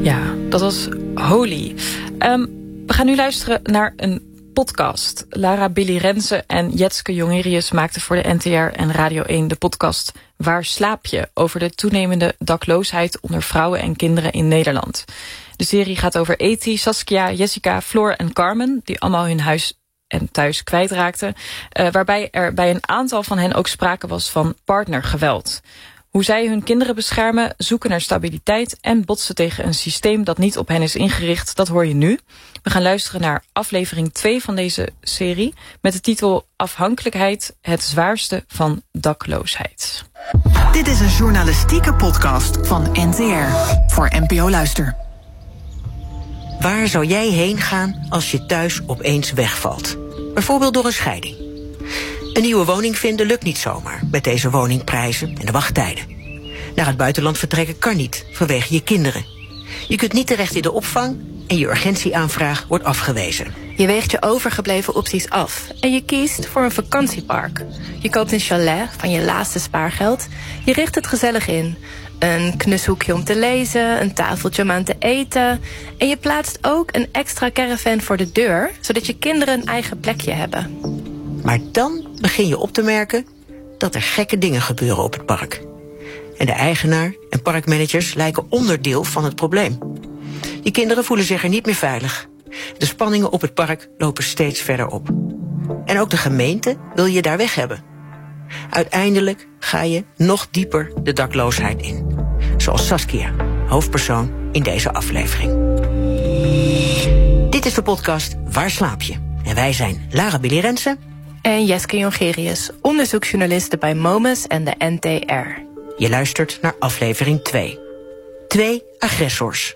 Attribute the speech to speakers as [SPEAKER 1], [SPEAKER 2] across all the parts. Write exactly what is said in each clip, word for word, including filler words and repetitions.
[SPEAKER 1] Ja, dat was Holy. Um, we gaan nu luisteren naar een podcast. Lara Billy Renze en Jetske Jongerius maakten voor de N T R en Radio één de podcast Waar slaap je? Over de toenemende dakloosheid onder vrouwen en kinderen in Nederland. De serie gaat over Eti, Saskia, Jessica, Floor en Carmen, die allemaal hun huis en thuis kwijtraakten, uh, waarbij er bij een aantal van hen ook sprake was van partnergeweld. Hoe zij hun kinderen beschermen, zoeken naar stabiliteit en botsen tegen een systeem dat niet op hen is ingericht, dat hoor je nu. We gaan luisteren naar aflevering twee van deze serie met de titel Afhankelijkheid, het zwaarste van dakloosheid.
[SPEAKER 2] Dit is een journalistieke podcast van N T R voor N P O Luister.
[SPEAKER 3] Waar zou jij heen gaan als je thuis opeens wegvalt? Bijvoorbeeld door een scheiding. Een nieuwe woning vinden lukt niet zomaar met deze woningprijzen en de wachttijden. Naar het buitenland vertrekken kan niet vanwege je kinderen. Je kunt niet terecht in de opvang en je urgentieaanvraag wordt afgewezen.
[SPEAKER 4] Je weegt je overgebleven opties af en je kiest voor een vakantiepark. Je koopt een chalet van je laatste spaargeld. Je richt het gezellig in. Een knushoekje om te lezen, een tafeltje om aan te eten. En je plaatst ook een extra caravan voor de deur, zodat je kinderen een eigen plekje hebben.
[SPEAKER 3] Maar dan begin je op te merken dat er gekke dingen gebeuren op het park. En de eigenaar en parkmanagers lijken onderdeel van het probleem. Die kinderen voelen zich er niet meer veilig. De spanningen op het park lopen steeds verder op. En ook de gemeente wil je daar weg hebben. Uiteindelijk ga je nog dieper de dakloosheid in. Zoals Saskia, hoofdpersoon in deze aflevering. Dit is de podcast Waar slaap je? En wij zijn Lara Billy Renze
[SPEAKER 4] en Jetske Jongerius, onderzoeksjournalisten bij Momus en de N T R.
[SPEAKER 3] Je luistert naar aflevering twee. Twee agressors.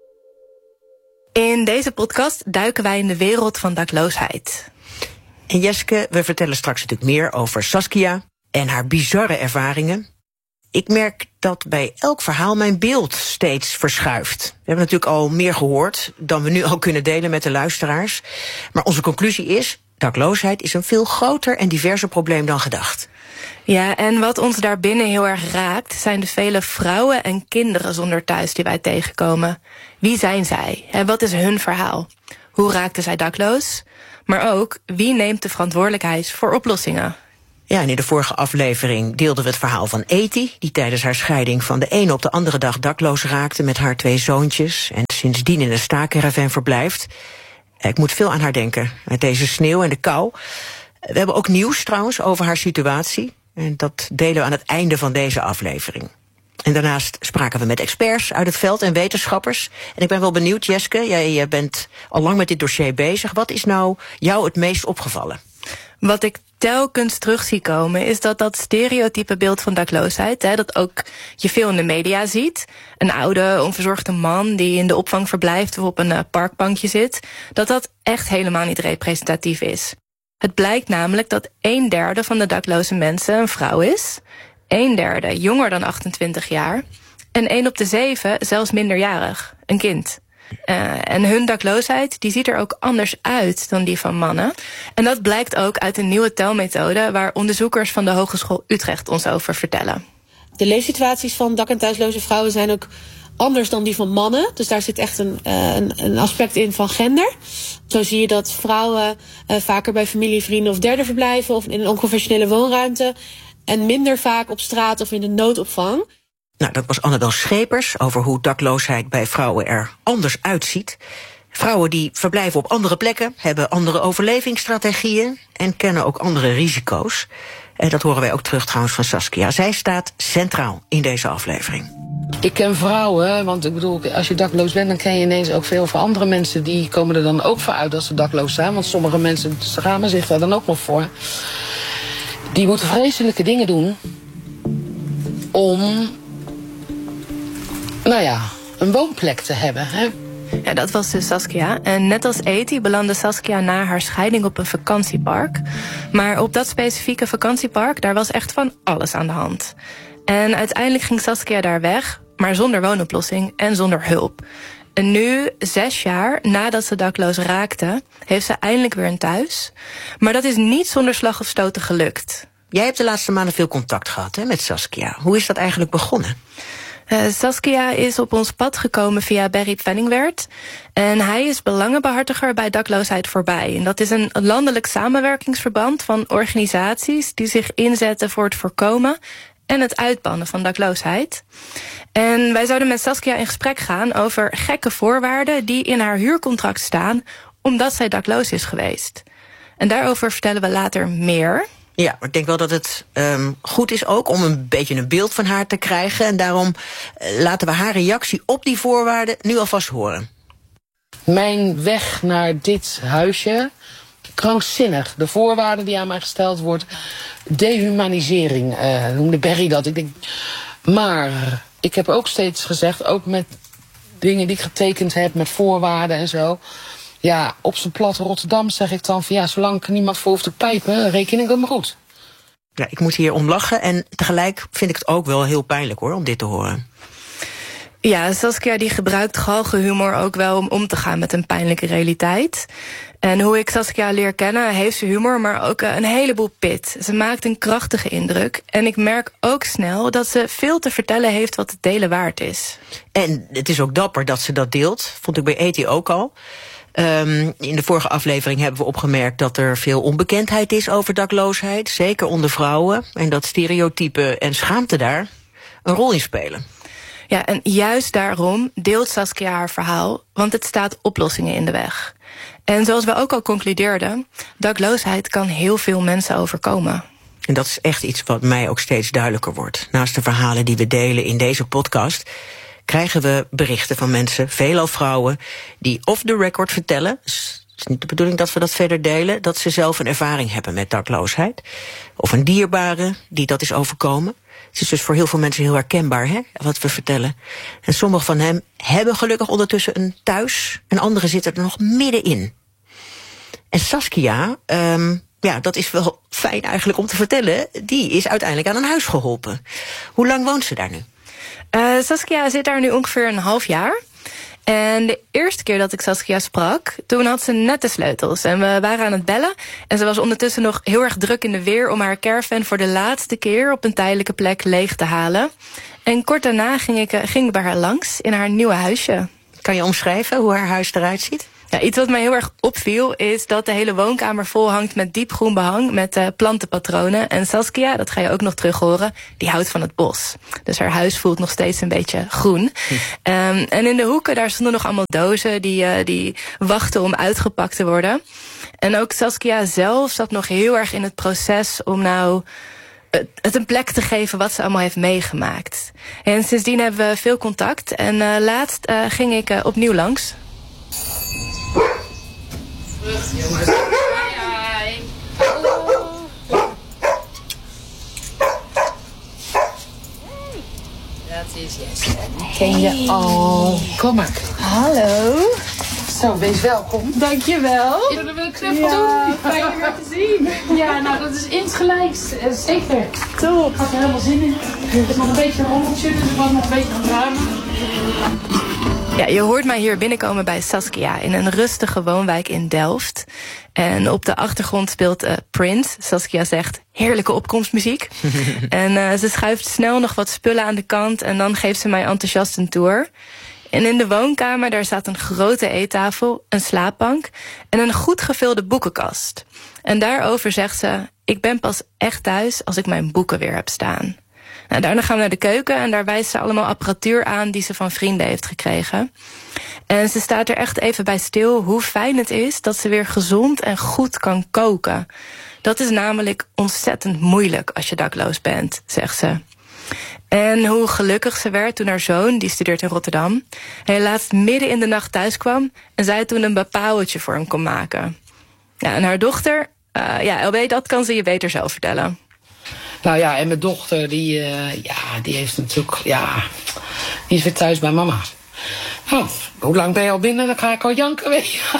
[SPEAKER 4] In deze podcast duiken wij in de wereld van dakloosheid.
[SPEAKER 3] En Jetske, we vertellen straks natuurlijk meer over Saskia en haar bizarre ervaringen. Ik merk dat bij elk verhaal mijn beeld steeds verschuift. We hebben natuurlijk al meer gehoord dan we nu al kunnen delen met de luisteraars. Maar onze conclusie is, dakloosheid is een veel groter en diverser probleem dan gedacht.
[SPEAKER 4] Ja, en wat ons daarbinnen heel erg raakt, zijn de vele vrouwen en kinderen zonder thuis die wij tegenkomen. Wie zijn zij? En wat is hun verhaal? Hoe raakten zij dakloos? Maar ook, wie neemt de verantwoordelijkheid voor oplossingen?
[SPEAKER 3] Ja, en in de vorige aflevering deelden we het verhaal van Eti, die tijdens haar scheiding van de ene op de andere dag dakloos raakte met haar twee zoontjes en sindsdien in een staakerven verblijft. Ik moet veel aan haar denken, met deze sneeuw en de kou. We hebben ook nieuws trouwens over haar situatie. En dat delen we aan het einde van deze aflevering. En daarnaast spraken we met experts uit het veld en wetenschappers. En ik ben wel benieuwd, Jetske, jij bent al lang met dit dossier bezig. Wat is nou jou het meest opgevallen?
[SPEAKER 4] Wat ik telkens terug zie komen, is dat dat stereotype beeld van dakloosheid, hè, dat ook je veel in de media ziet. Een oude, onverzorgde man die in de opvang verblijft of op een uh, parkbankje zit, dat dat echt helemaal niet representatief is. Het blijkt namelijk dat een derde van de dakloze mensen een vrouw is, een derde jonger dan achtentwintig jaar en één op de zeven zelfs minderjarig, een kind. Uh, en hun dakloosheid die ziet er ook anders uit dan die van mannen. En dat blijkt ook uit een nieuwe telmethode waar onderzoekers van de Hogeschool Utrecht ons over vertellen.
[SPEAKER 5] De leefsituaties van dak- en thuisloze vrouwen zijn ook anders dan die van mannen. Dus daar zit echt een, uh, een, een aspect in van gender. Zo zie je dat vrouwen uh, vaker bij familie, vrienden of derden verblijven of in een onconventionele woonruimte en minder vaak op straat of in de noodopvang.
[SPEAKER 3] Nou, dat was Annabel Schepers over hoe dakloosheid bij vrouwen er anders uitziet. Vrouwen die verblijven op andere plekken, hebben andere overlevingsstrategieën en kennen ook andere risico's. En dat horen wij ook terug trouwens van Saskia. Zij staat centraal in deze aflevering.
[SPEAKER 6] Ik ken vrouwen, want ik bedoel, als je dakloos bent, dan ken je ineens ook veel van andere mensen. Die komen er dan ook voor uit als ze dakloos zijn, want sommige mensen schamen zich daar dan ook nog voor. Die moeten vreselijke dingen doen om, nou ja, een woonplek te hebben, hè.
[SPEAKER 4] Ja, dat was dus Saskia. En net als Eti belandde Saskia na haar scheiding op een vakantiepark. Maar op dat specifieke vakantiepark, daar was echt van alles aan de hand. En uiteindelijk ging Saskia daar weg, maar zonder woonoplossing en zonder hulp. En nu, zes jaar nadat ze dakloos raakte, heeft ze eindelijk weer een thuis. Maar dat is niet zonder slag of stoten gelukt.
[SPEAKER 3] Jij hebt de laatste maanden veel contact gehad, hè, met Saskia. Hoe is dat eigenlijk begonnen?
[SPEAKER 4] Uh, Saskia is op ons pad gekomen via Berry Pfenningwerth. En hij is belangenbehartiger bij Dakloosheid Voorbij. En dat is een landelijk samenwerkingsverband van organisaties die zich inzetten voor het voorkomen en het uitbannen van dakloosheid. En wij zouden met Saskia in gesprek gaan over gekke voorwaarden die in haar huurcontract staan omdat zij dakloos is geweest. En daarover vertellen we later meer.
[SPEAKER 3] Ja, maar ik denk wel dat het um, goed is ook om een beetje een beeld van haar te krijgen. En daarom uh, laten we haar reactie op die voorwaarden nu alvast horen.
[SPEAKER 6] Mijn weg naar dit huisje, krankzinnig. De voorwaarden die aan mij gesteld wordt, dehumanisering, uh, noemde Berry dat. Ik denk, maar ik heb ook steeds gezegd, ook met dingen die ik getekend heb, met voorwaarden en zo. Ja, op zijn platte Rotterdam zeg ik dan van ja, zolang ik er niemand voor hoef te pijpen, reken ik het maar goed.
[SPEAKER 3] Ja, ik moet hier om lachen en tegelijk vind ik het ook wel heel pijnlijk hoor, om dit te horen.
[SPEAKER 4] Ja, Saskia die gebruikt galgenhumor ook wel om om te gaan met een pijnlijke realiteit. En hoe ik Saskia leer kennen, heeft ze humor, maar ook een heleboel pit. Ze maakt een krachtige indruk. En ik merk ook snel dat ze veel te vertellen heeft wat het delen waard is.
[SPEAKER 3] En het is ook dapper dat ze dat deelt, vond ik bij Eti ook al. Um, in de vorige aflevering hebben we opgemerkt dat er veel onbekendheid is over dakloosheid, zeker onder vrouwen. En dat stereotypen en schaamte daar een rol in spelen.
[SPEAKER 4] Ja, en juist daarom deelt Saskia haar verhaal, want het staat oplossingen in de weg. En zoals we ook al concludeerden, dakloosheid kan heel veel mensen overkomen.
[SPEAKER 3] En dat is echt iets wat mij ook steeds duidelijker wordt. Naast de verhalen die we delen in deze podcast, krijgen we berichten van mensen, veelal vrouwen, die off the record vertellen, het is niet de bedoeling dat we dat verder delen, dat ze zelf een ervaring hebben met dakloosheid. Of een dierbare die dat is overkomen. Het is dus voor heel veel mensen heel herkenbaar, hè, wat we vertellen. En sommige van hen hebben gelukkig ondertussen een thuis, en anderen zitten er nog middenin. En Saskia, um, ja, dat is wel fijn eigenlijk om te vertellen, die is uiteindelijk aan een huis geholpen. Hoe lang woont ze daar nu?
[SPEAKER 4] Uh, Saskia zit daar nu ongeveer een half jaar. En de eerste keer dat ik Saskia sprak, toen had ze net de sleutels. En we waren aan het bellen. En ze was ondertussen nog heel erg druk in de weer om haar caravan voor de laatste keer op een tijdelijke plek leeg te halen. En kort daarna ging ik, ging ik bij haar langs in haar nieuwe huisje.
[SPEAKER 3] Kan je omschrijven hoe haar huis eruit ziet?
[SPEAKER 4] Ja, iets wat mij heel erg opviel is dat de hele woonkamer vol hangt met diepgroen behang met uh, plantenpatronen. En Saskia, dat ga je ook nog terug horen, die houdt van het bos. Dus haar huis voelt nog steeds een beetje groen. Hm. Um, en in de hoeken, daar stonden nog allemaal dozen die, uh, die wachten om uitgepakt te worden. En ook Saskia zelf zat nog heel erg in het proces om nou het een plek te geven wat ze allemaal heeft meegemaakt. En sindsdien hebben we veel contact. En uh, laatst uh, ging ik uh, opnieuw langs.
[SPEAKER 7] Terug, jongens. Hi, hi. Hallo. Dat is Jesse.
[SPEAKER 6] Ken je al? Kom maar.
[SPEAKER 7] Hallo.
[SPEAKER 6] Zo, wees welkom.
[SPEAKER 7] Dankjewel.
[SPEAKER 6] Ja, dat wil ik even
[SPEAKER 7] ja,
[SPEAKER 6] doen.
[SPEAKER 7] Fijn je weer te zien.
[SPEAKER 6] Ja, nou dat is insgelijks. Uh, zeker.
[SPEAKER 7] Top.
[SPEAKER 6] Ik had er helemaal zin in. Het is nog een beetje een rommeltje, dus ik was nog een beetje aan het ruimen.
[SPEAKER 4] Ja, je hoort mij hier binnenkomen bij Saskia in een rustige woonwijk in Delft. En op de achtergrond speelt uh, Prince. Saskia zegt heerlijke opkomstmuziek. En uh, ze schuift snel nog wat spullen aan de kant en dan geeft ze mij enthousiast een tour. En in de woonkamer daar staat een grote eettafel, een slaapbank en een goed gevulde boekenkast. En daarover zegt ze, ik ben pas echt thuis als ik mijn boeken weer heb staan. Nou, daarna gaan we naar de keuken en daar wijst ze allemaal apparatuur aan die ze van vrienden heeft gekregen. En ze staat er echt even bij stil hoe fijn het is dat ze weer gezond en goed kan koken. Dat is namelijk ontzettend moeilijk als je dakloos bent, zegt ze. En hoe gelukkig ze werd toen haar zoon, die studeert in Rotterdam, helaas midden in de nacht thuis kwam en zij toen een bepauwtje voor hem kon maken. Ja, en haar dochter, uh, ja, L B, dat kan ze je beter zelf vertellen.
[SPEAKER 6] Nou ja, en mijn dochter, die, uh, ja, die heeft natuurlijk, ja, die is weer thuis bij mama. Oh, hoe lang ben je al binnen? Dan ga ik al janken, weet je.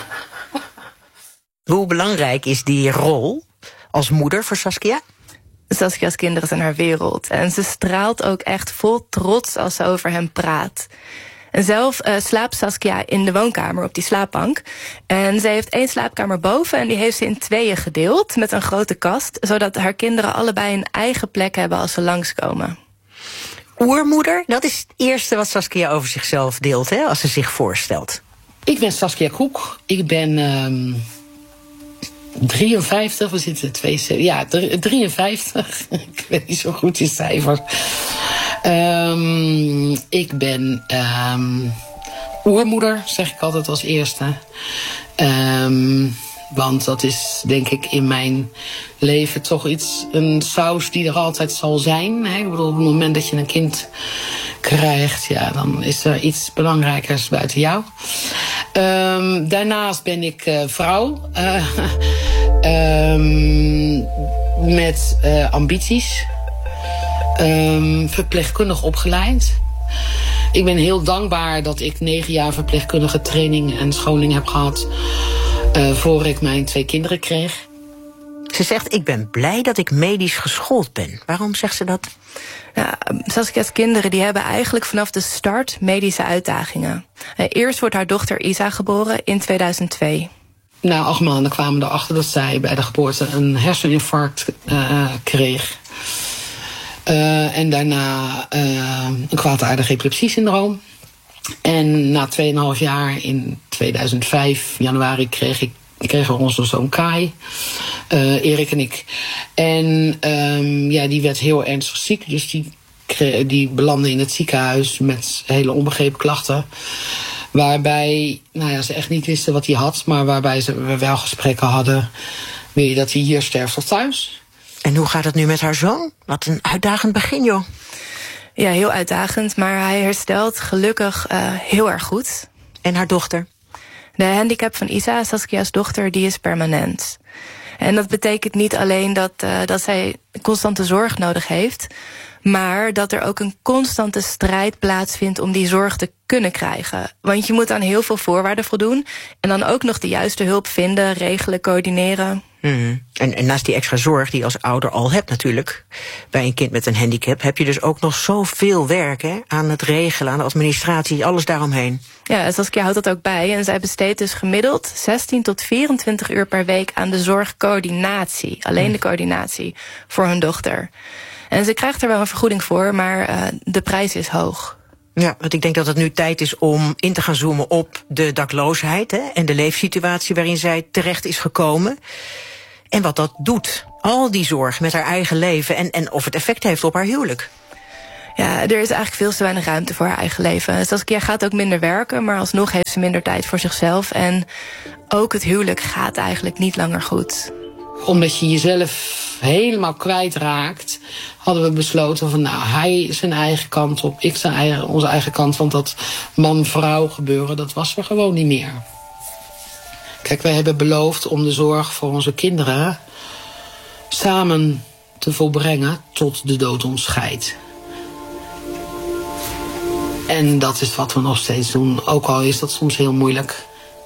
[SPEAKER 3] Hoe belangrijk is die rol als moeder voor Saskia?
[SPEAKER 4] Saskia's kinderen zijn haar wereld. En ze straalt ook echt vol trots als ze over hem praat. En zelf uh, slaapt Saskia in de woonkamer op die slaapbank. En ze heeft één slaapkamer boven en die heeft ze in tweeën gedeeld met een grote kast, zodat haar kinderen allebei een eigen plek hebben als ze langskomen.
[SPEAKER 3] oermoeder, dat is het eerste wat Saskia over zichzelf deelt, hè, als ze zich voorstelt.
[SPEAKER 6] Ik ben Saskia Koek. Ik ben um, drieënvijftig. We zitten twee, ja, drieënvijftig. Ik weet niet zo goed in cijfers. Um, ik ben um, oermoeder, zeg ik altijd als eerste. Um, want dat is, denk ik, in mijn leven toch iets, een saus die er altijd zal zijn. Hè? Ik bedoel, op het moment dat je een kind krijgt, ja, dan is er iets belangrijkers buiten jou. Um, daarnaast ben ik uh, vrouw. Uh, um, met uh, ambities. Um, verpleegkundig opgeleid. Ik ben heel dankbaar dat ik negen jaar verpleegkundige training en scholing heb gehad. Uh, voor ik mijn twee kinderen kreeg.
[SPEAKER 3] Ze zegt, ik ben blij dat ik medisch geschoold ben. Waarom zegt ze dat?
[SPEAKER 4] Ja, Saskia's kinderen die hebben eigenlijk vanaf de start medische uitdagingen. Uh, eerst wordt haar dochter Isa geboren in tweeduizend twee.
[SPEAKER 6] Na acht maanden kwamen we erachter dat zij bij de geboorte een herseninfarct uh, kreeg. Uh, en daarna uh, een kwaadaardig epilepsie-syndroom. En na twee en een half jaar, in tweeduizend vijf, januari, kreeg ik, kregen we onze zoon Kai, uh, Erik en ik. En um, ja, die werd heel ernstig ziek, dus die, kreeg, die belandde in het ziekenhuis met hele onbegrepen klachten. Waarbij nou ja, ze echt niet wisten wat hij had, maar waarbij ze wel gesprekken hadden. Wil je dat hij hier sterft of thuis?
[SPEAKER 3] En hoe gaat het nu met haar zoon? Wat een uitdagend begin, joh.
[SPEAKER 4] Ja, heel uitdagend, maar hij herstelt gelukkig uh, heel erg goed.
[SPEAKER 3] En haar dochter?
[SPEAKER 4] De handicap van Isa, Saskia's dochter, die is permanent. En dat betekent niet alleen dat, uh, dat zij constante zorg nodig heeft, maar dat er ook een constante strijd plaatsvindt om die zorg te kunnen krijgen. Want je moet aan heel veel voorwaarden voldoen en dan ook nog de juiste hulp vinden, regelen, coördineren.
[SPEAKER 3] Mm. En, en naast die extra zorg die je als ouder al hebt natuurlijk, bij een kind met een handicap, heb je dus ook nog zoveel werk, hè, aan het regelen, aan de administratie, alles daaromheen.
[SPEAKER 4] Ja, Saskia houdt dat ook bij en zij besteedt dus gemiddeld zestien tot vierentwintig uur per week aan de zorgcoördinatie. Alleen mm. de coördinatie voor hun dochter. En ze krijgt er wel een vergoeding voor, maar uh, de prijs is hoog.
[SPEAKER 3] Ja, want ik denk dat het nu tijd is om in te gaan zoomen op de dakloosheid, hè, en de leefsituatie waarin zij terecht is gekomen. En wat dat doet. Al die zorg met haar eigen leven en, en of het effect heeft op haar huwelijk.
[SPEAKER 4] Ja, er is eigenlijk veel te weinig ruimte voor haar eigen leven. Saskia gaat ook minder werken, maar alsnog heeft ze minder tijd voor zichzelf. En ook het huwelijk gaat eigenlijk niet langer goed.
[SPEAKER 6] Omdat je jezelf helemaal kwijtraakt, hadden we besloten van nou, hij zijn eigen kant op, ik zijn eigen, onze eigen kant. Want dat man-vrouw gebeuren, dat was er gewoon niet meer. Kijk, wij hebben beloofd om de zorg voor onze kinderen samen te volbrengen tot de dood ons scheidt. En dat is wat we nog steeds doen, ook al is dat soms heel moeilijk.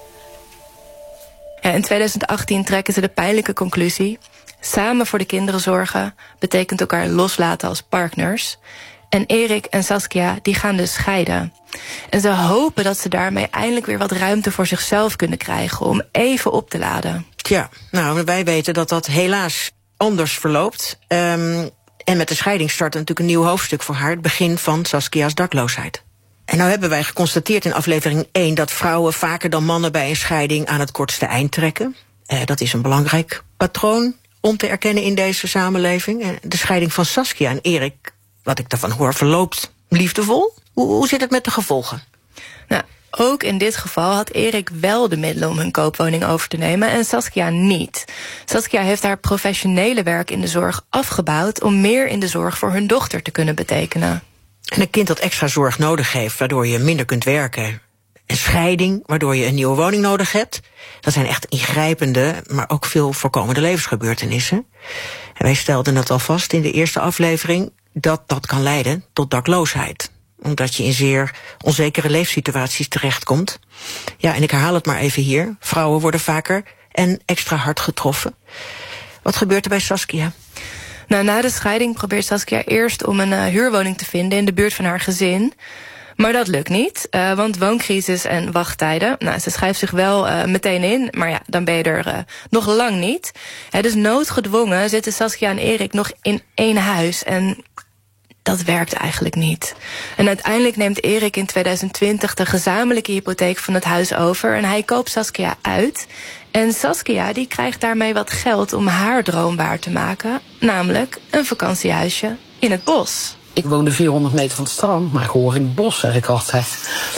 [SPEAKER 4] Ja, in tweeduizend achttien trekken ze de pijnlijke conclusie: samen voor de kinderen zorgen betekent elkaar loslaten als partners. En Erik en Saskia die gaan dus scheiden. En ze hopen dat ze daarmee eindelijk weer wat ruimte voor zichzelf kunnen krijgen om even op te laden.
[SPEAKER 3] Tja, nou, wij weten dat dat helaas anders verloopt. Um, en met de scheiding start natuurlijk een nieuw hoofdstuk voor haar, het begin van Saskia's dakloosheid. En nou hebben wij geconstateerd in aflevering één dat vrouwen vaker dan mannen bij een scheiding aan het kortste eind trekken. Uh, dat is een belangrijk patroon om te erkennen in deze samenleving. En de scheiding van Saskia en Erik, wat ik daarvan hoor, verloopt liefdevol. Hoe, hoe zit het met de gevolgen?
[SPEAKER 4] Nou, ook in dit geval had Erik wel de middelen om hun koopwoning over te nemen en Saskia niet. Saskia heeft haar professionele werk in de zorg afgebouwd om meer in de zorg voor hun dochter te kunnen betekenen.
[SPEAKER 3] En een kind dat extra zorg nodig heeft, waardoor je minder kunt werken. Een scheiding, waardoor je een nieuwe woning nodig hebt. Dat zijn echt ingrijpende, maar ook veel voorkomende levensgebeurtenissen. En wij stelden het al vast in de eerste aflevering dat dat kan leiden tot dakloosheid. Omdat je in zeer onzekere leefsituaties terechtkomt. Ja, en ik herhaal het maar even hier. Vrouwen worden vaker en extra hard getroffen. Wat gebeurt er bij Saskia?
[SPEAKER 4] Nou, na de scheiding probeert Saskia eerst om een uh, huurwoning te vinden in de buurt van haar gezin. Maar dat lukt niet, uh, want wooncrisis en wachttijden. Nou, ze schrijft zich wel uh, meteen in, maar ja, dan ben je er uh, nog lang niet. He, dus noodgedwongen zitten Saskia en Erik nog in één huis. En dat werkt eigenlijk niet. En uiteindelijk neemt Erik in tweeduizend twintig de gezamenlijke hypotheek van het huis over en hij koopt Saskia uit. En Saskia die krijgt daarmee wat geld om haar droom waar te maken, namelijk een vakantiehuisje in het bos.
[SPEAKER 6] Ik woonde vierhonderd meter van het strand, maar ik hoor in het bos, zeg ik altijd.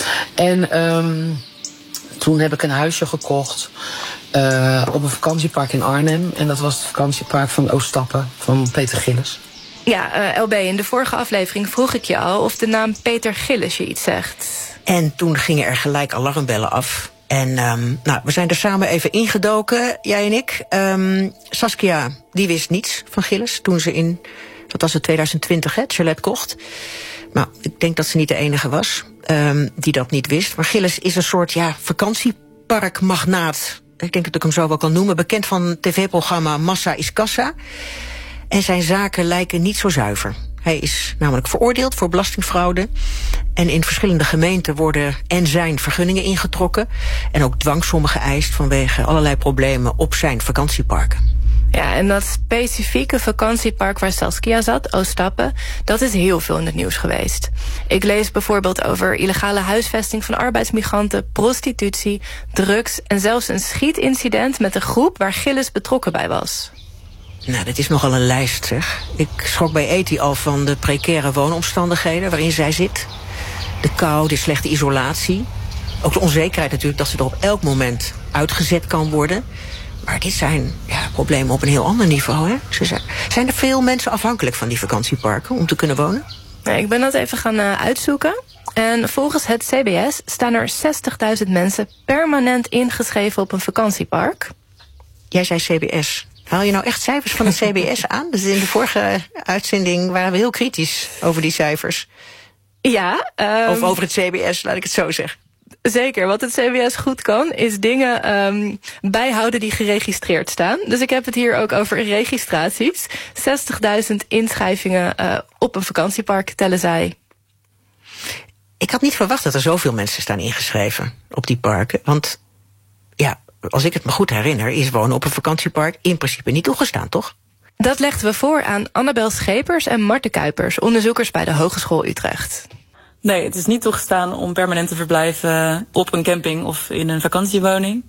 [SPEAKER 6] En um, toen heb ik een huisje gekocht uh, op een vakantiepark in Arnhem. En dat was het vakantiepark van Ooststappen van Peter Gillis.
[SPEAKER 4] Ja, uh, L B, in de vorige aflevering vroeg ik je al of de naam Peter Gillis je iets zegt.
[SPEAKER 3] En toen gingen er gelijk alarmbellen af. En um, nou, we zijn er samen even ingedoken, jij en ik. Um, Saskia, die wist niets van Gillis toen ze in, wat was het, tweeduizend twintig, hè, het chalet kocht. Nou, ik denk dat ze niet de enige was um, die dat niet wist. Maar Gillis is een soort, ja, vakantieparkmagnaat. Ik denk dat ik hem zo wel kan noemen. Bekend van het tv-programma Massa is Kassa. En zijn zaken lijken niet zo zuiver. Hij is namelijk veroordeeld voor belastingfraude. En in verschillende gemeenten worden en zijn vergunningen ingetrokken. En ook dwangsommen geëist vanwege allerlei problemen op zijn vakantieparken.
[SPEAKER 4] Ja, en dat specifieke vakantiepark waar Saskia zat, Ooststappen, dat is heel veel in het nieuws geweest. Ik lees bijvoorbeeld over illegale huisvesting van arbeidsmigranten, prostitutie, drugs en zelfs een schietincident met een groep waar Gillis betrokken bij was.
[SPEAKER 3] Nou, dit is nogal een lijst, zeg. Ik schrok bij Eti al van de precaire woonomstandigheden waarin zij zit. De kou, de slechte isolatie. Ook de onzekerheid natuurlijk dat ze er op elk moment uitgezet kan worden. Maar dit zijn ja, problemen op een heel ander niveau, hè? Ze zijn, zijn er veel mensen afhankelijk van die vakantieparken om te kunnen wonen?
[SPEAKER 4] Nee, ik ben dat even gaan uh, uitzoeken. En volgens het C B S staan er zestigduizend mensen permanent ingeschreven op een vakantiepark.
[SPEAKER 3] Jij zei C B S. Haal je nou echt cijfers van het C B S aan? Dus in de vorige uitzending waren we heel kritisch over die cijfers.
[SPEAKER 4] Ja. Um,
[SPEAKER 3] of over het C B S, laat ik het zo zeggen.
[SPEAKER 4] Zeker, wat het C B S goed kan, is dingen um, bijhouden die geregistreerd staan. Dus ik heb het hier ook over registraties. zestigduizend inschrijvingen uh, op een vakantiepark tellen zij.
[SPEAKER 3] Ik had niet verwacht dat er zoveel mensen staan ingeschreven op die parken. Want ja, als ik het me goed herinner, is wonen op een vakantiepark in principe niet toegestaan, toch?
[SPEAKER 4] Dat legden we voor aan Annabel Schepers en Marten Kuipers, onderzoekers bij de Hogeschool Utrecht.
[SPEAKER 8] Nee, het is niet toegestaan om permanent te verblijven op een camping of in een vakantiewoning.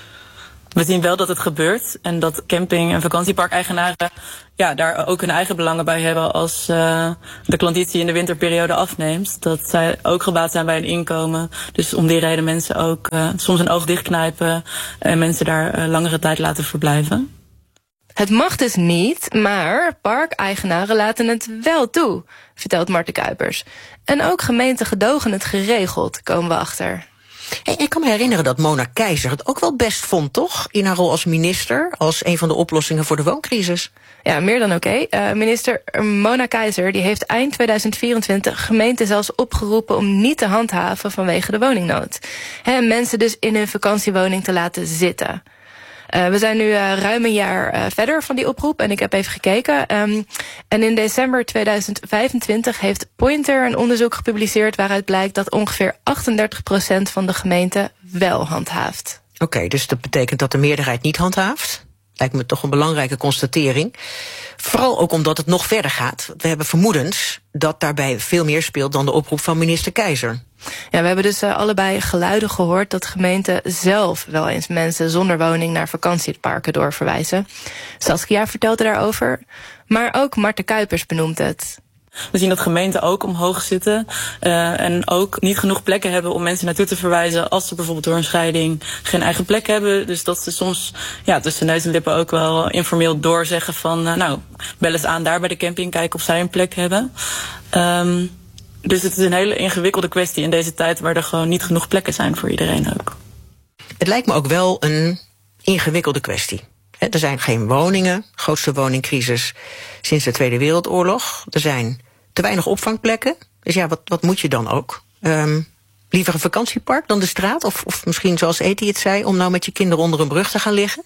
[SPEAKER 8] We zien wel dat het gebeurt en dat camping- en vakantieparkeigenaren ja, daar ook hun eigen belangen bij hebben als uh, de klanditie in de winterperiode afneemt. Dat zij ook gebaat zijn bij een inkomen. Dus om die reden mensen ook uh, soms een oog dichtknijpen en mensen daar uh, langere tijd laten verblijven.
[SPEAKER 4] Het mag dus niet, maar parkeigenaren laten het wel toe, vertelt Marten Kuipers. En ook gemeenten gedogen het geregeld, komen we achter.
[SPEAKER 3] Hey, ik kan me herinneren dat Mona Keizer het ook wel best vond, toch? In haar rol als minister, als een van de oplossingen voor de wooncrisis.
[SPEAKER 4] Ja, meer dan oké. Okay. Uh, minister Mona Keizer die heeft eind tweeduizend vierentwintig gemeenten zelfs opgeroepen om niet te handhaven vanwege de woningnood. He, mensen dus in hun vakantiewoning te laten zitten. Uh, we zijn nu uh, ruim een jaar uh, verder van die oproep en ik heb even gekeken. Um, en in december tweeduizend vijfentwintig heeft Pointer een onderzoek gepubliceerd waaruit blijkt dat ongeveer achtendertig procent van de gemeenten wel handhaaft.
[SPEAKER 3] Oké, okay, dus dat betekent dat de meerderheid niet handhaaft? Lijkt me toch een belangrijke constatering. Vooral ook omdat het nog verder gaat. We hebben vermoedens dat daarbij veel meer speelt dan de oproep van minister Keizer.
[SPEAKER 4] Ja, we hebben dus uh, allebei geluiden gehoord dat gemeenten zelf wel eens mensen zonder woning naar vakantieparken doorverwijzen. Saskia vertelde daarover, maar ook Marten Kuipers benoemt het.
[SPEAKER 8] We zien dat gemeenten ook omhoog zitten uh, en ook niet genoeg plekken hebben om mensen naartoe te verwijzen als ze bijvoorbeeld door een scheiding geen eigen plek hebben. Dus dat ze soms ja, tussen neus en lippen ook wel informeel doorzeggen van uh, nou, bel eens aan daar bij de camping, kijken of zij een plek hebben. Um, dus het is een hele ingewikkelde kwestie in deze tijd waar er gewoon niet genoeg plekken zijn voor iedereen ook.
[SPEAKER 3] Het lijkt me ook wel een ingewikkelde kwestie. He, er zijn geen woningen, grootste woningcrisis sinds de Tweede Wereldoorlog. Er zijn te weinig opvangplekken. Dus ja, wat, wat moet je dan ook? Um, liever een vakantiepark dan de straat? Of, of misschien zoals Eti het zei, om nou met je kinderen onder een brug te gaan liggen?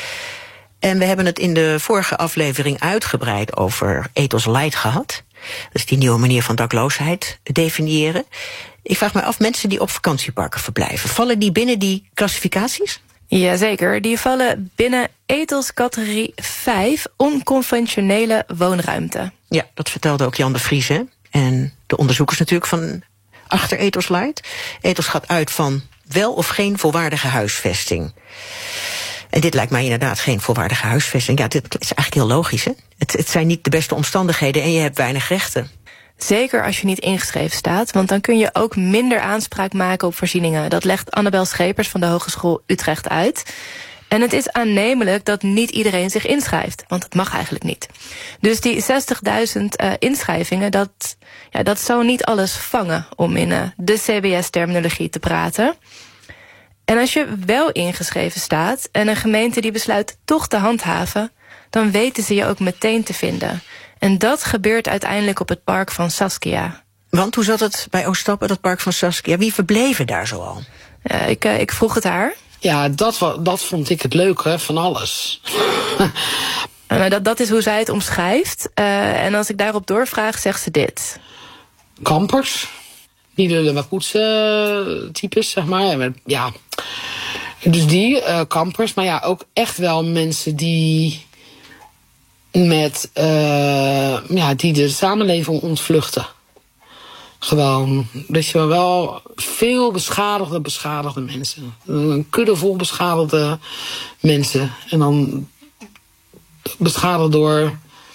[SPEAKER 3] En we hebben het in de vorige aflevering uitgebreid over ethos light gehad. Dat is die nieuwe manier van dakloosheid definiëren. Ik vraag me af, mensen die op vakantieparken verblijven, vallen die binnen die klassificaties?
[SPEAKER 4] Jazeker, die vallen binnen ethos categorie vijf, onconventionele woonruimte.
[SPEAKER 3] Ja, dat vertelde ook Jan de Vries, hè? en de onderzoekers natuurlijk van achter Ethos Light. Ethos gaat uit van wel of geen volwaardige huisvesting. En dit lijkt mij inderdaad geen volwaardige huisvesting. Ja, dit is eigenlijk heel logisch, hè? Het, het zijn niet de beste omstandigheden en je hebt weinig rechten.
[SPEAKER 4] Zeker als je niet ingeschreven staat, want dan kun je ook minder aanspraak maken op voorzieningen. Dat legt Annabel Schepers van de Hogeschool Utrecht uit. En het is aannemelijk dat niet iedereen zich inschrijft, want het mag eigenlijk niet. Dus die zestigduizend uh, inschrijvingen, dat, ja, dat zou niet alles vangen, om in uh, de C B S-terminologie te praten. En als je wel ingeschreven staat en een gemeente die besluit toch te handhaven, dan weten ze je ook meteen te vinden. En dat gebeurt uiteindelijk op het park van Saskia.
[SPEAKER 3] Want hoe zat het bij Ooststappen, dat park van Saskia? Wie verbleven daar zoal?
[SPEAKER 4] Uh, ik, uh, ik vroeg het haar.
[SPEAKER 6] Ja, dat, dat vond ik het leuke van alles.
[SPEAKER 4] uh, dat, dat is hoe zij het omschrijft. Uh, en als ik daarop doorvraag, zegt ze dit.
[SPEAKER 6] Kampers. Die lullen maar poetsen types, zeg maar. Ja, dus die uh, kampers. Maar ja, ook echt wel mensen die met uh, ja, die de samenleving ontvluchten. Gewoon, dat je wel veel beschadigde, beschadigde mensen. Een kudde vol beschadigde mensen. En dan beschadigd door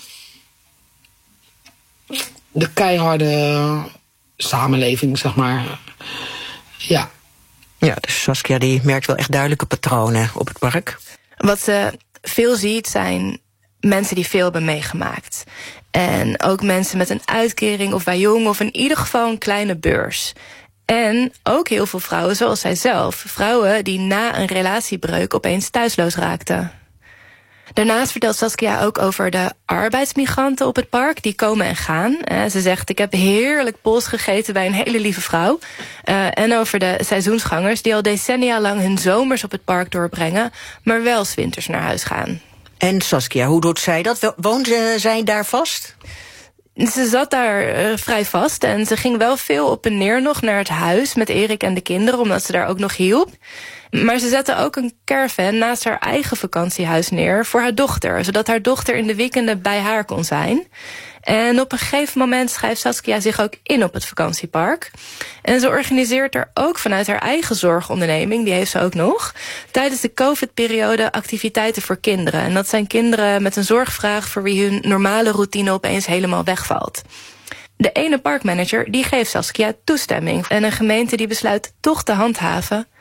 [SPEAKER 6] de keiharde samenleving, zeg maar. Ja.
[SPEAKER 3] Ja, dus Saskia die merkt wel echt duidelijke patronen op het park.
[SPEAKER 4] Wat ze veel ziet zijn mensen die veel hebben meegemaakt. En ook mensen met een uitkering of bij jong of in ieder geval een kleine beurs. En ook heel veel vrouwen zoals zijzelf. Vrouwen die na een relatiebreuk opeens thuisloos raakten. Daarnaast vertelt Saskia ook over de arbeidsmigranten op het park. Die komen en gaan. Uh, ze zegt, ik heb heerlijk pols gegeten bij een hele lieve vrouw. Uh, en over de seizoensgangers die al decennia lang hun zomers op het park doorbrengen, maar wel 's winters naar huis gaan.
[SPEAKER 3] En Saskia, hoe doet zij dat? Woont zij daar vast?
[SPEAKER 4] Ze zat daar uh, vrij vast en ze ging wel veel op en neer nog naar het huis met Erik en de kinderen, omdat ze daar ook nog hielp. Maar ze zette ook een caravan naast haar eigen vakantiehuis neer voor haar dochter, zodat haar dochter in de weekenden bij haar kon zijn. En op een gegeven moment schrijft Saskia zich ook in op het vakantiepark. En ze organiseert er ook vanuit haar eigen zorgonderneming, die heeft ze ook nog, tijdens de COVID-periode activiteiten voor kinderen. En dat zijn kinderen met een zorgvraag voor wie hun normale routine opeens helemaal wegvalt. De ene parkmanager die geeft Saskia toestemming. En een gemeente die besluit toch te handhaven,